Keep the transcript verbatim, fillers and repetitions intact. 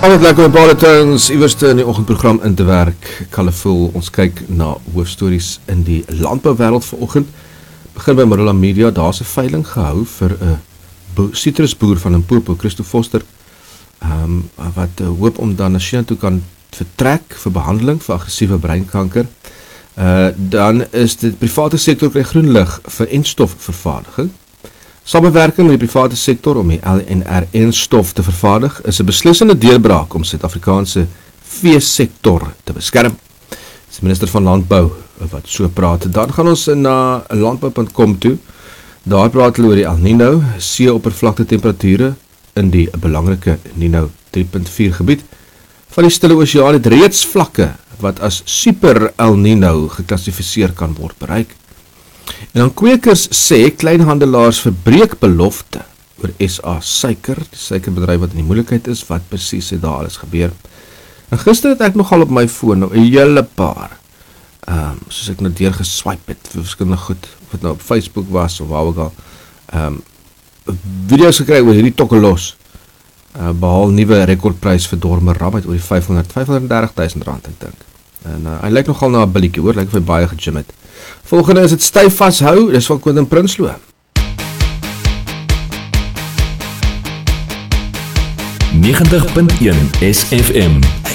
Altyd lekker met Palatons, iwerste in die oggendprogram in te werk. Colorful, ons kyk na hoofstories in die landbouwêreld vanoggend. Begin by Marula Media, daar is 'n veiling gehou vir 'n citrusboer van Limpopo, Christo Foster, um, wat uh, hoop om dan na China toe kan vertrek vir behandeling vir aggressiewe breinkanker. Uh, dan is die private sektor kry groen lig vir enstofvervaardiging. Samewerking met die private sektor om die L N R-enstof te vervaardig is 'n beslissende deurbraak om Suid-Afrikaanse veesektor te beskerm. Dis die minister van Landbou wat so praat. Dan gaan ons na landbou punt com toe. Daar praat hulle oor die El Nino, see-oppervlakte temperature in die belangrike Nino drie punt vier gebied. Van die Stille Oseaan het reeds vlakke wat as super El Nino geklassifiseer kan word bereik. En dan kwekers sê kleinhandelaars verbreek belofte oor S A suiker, die suikerbedryf wat in die moeilikheid is, wat presies het daar alles gebeur. En gister het ek nogal op my foon nou 'n hele paar, um, soos ek nou deur geswipe het, vir verskillende goed, of het nou op Facebook was, of waar ook al, um, video's gekry oor hierdie tokkelos, uh, behaal nuwe rekordprys vir dorme ram uit oor die vyfhonderd, vyfhonderddertig duisend rand, ek dink. En uh, hy lyk nogal na 'n billetjie, hoor, lyk of hy baie gegym het. Volgende is het styf vashou, dis van Quentin Prinsloo. negentig punt een S F M